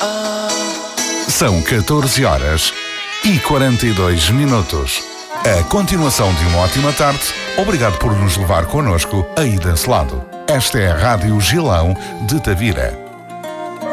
São 14 horas e 42 minutos. A continuação de uma ótima tarde. Obrigado por nos levar connosco aí desse lado. Esta é a Rádio Gilão de Tavira.